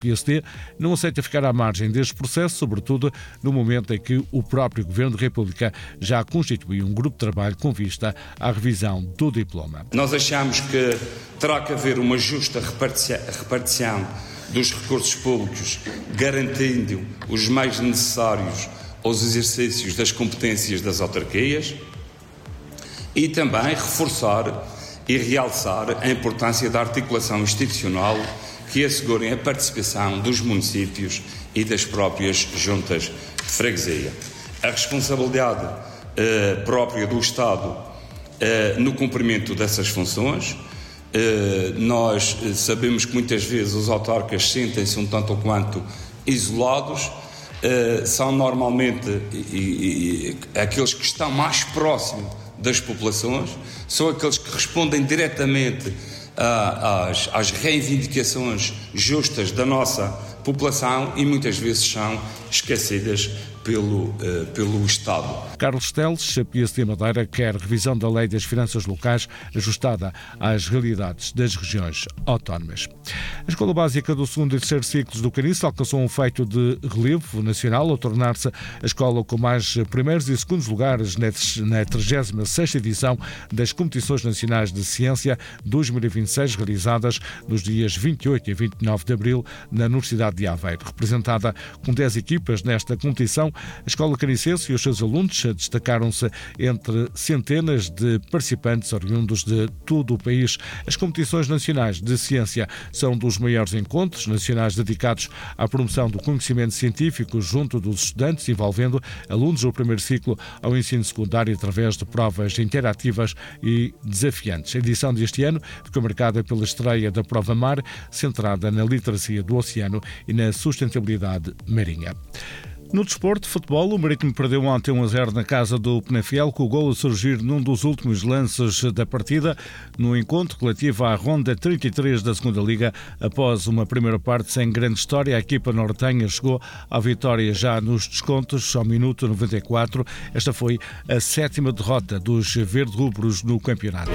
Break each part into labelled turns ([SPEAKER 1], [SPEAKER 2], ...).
[SPEAKER 1] PSD não aceita ficar à margem deste processo, sobretudo no momento em que o próprio Governo da República já constituiu um grupo de trabalho com vista à revisão do diploma.
[SPEAKER 2] Nós achamos que terá que haver uma justa repartição dos recursos públicos, garantindo os meios necessários aos exercícios das competências das autarquias e também reforçar e realçar a importância da articulação institucional que assegurem a participação dos municípios e das próprias juntas de freguesia. A responsabilidade própria do Estado no cumprimento dessas funções. Nós sabemos que muitas vezes os autarcas sentem-se um tanto ou quanto isolados, são normalmente aqueles que estão mais próximos das populações, são aqueles que respondem diretamente às reivindicações justas da nossa população e muitas vezes são esquecidas pelo Estado.
[SPEAKER 1] Carlos Teles, PSD Madeira, quer revisão da Lei das Finanças Locais ajustada às realidades das regiões autónomas. A Escola Básica do 2º e 3º ciclos do Caniço alcançou um feito de relevo nacional ao tornar-se a escola com mais primeiros e segundos lugares na 36ª edição das Competições Nacionais de Ciência 2026, realizadas nos dias 28 e 29 de abril na Universidade de Aveiro. Representada com 10 equipas nesta competição, a Escola Canicense e os seus alunos destacaram-se entre centenas de participantes oriundos de todo o país. As competições nacionais de ciência são dos maiores encontros nacionais dedicados à promoção do conhecimento científico junto dos estudantes, envolvendo alunos do primeiro ciclo ao ensino secundário através de provas interativas e desafiantes. A edição deste ano ficou marcada pela estreia da Prova Mar, centrada na literacia do oceano e na sustentabilidade marinha. No desporto, futebol, o Marítimo perdeu ontem 1-0 na casa do Penafiel, com o golo a surgir num dos últimos lances da partida, no encontro relativo à ronda 33 da segunda Liga. Após uma primeira parte sem grande história, a equipa nortenha chegou à vitória já nos descontos, ao minuto 94. Esta foi a 7ª derrota dos verde-rubros no campeonato.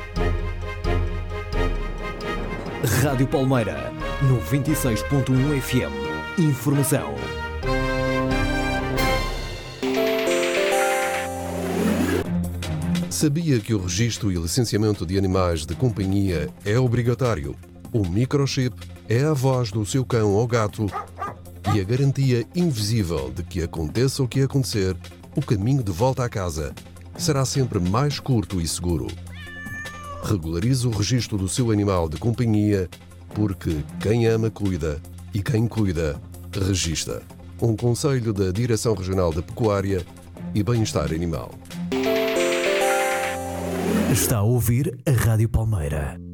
[SPEAKER 3] Rádio Palmeira, 96.1 FM. Informação.
[SPEAKER 4] Sabia que o registro e licenciamento de animais de companhia é obrigatório? O microchip é a voz do seu cão ou gato e a garantia invisível de que aconteça o que acontecer, o caminho de volta à casa será sempre mais curto e seguro. Regularize o registro do seu animal de companhia, porque quem ama cuida e quem cuida registra. Um conselho da Direção Regional da Pecuária e Bem-Estar Animal.
[SPEAKER 3] Está a ouvir a Rádio Palmeira.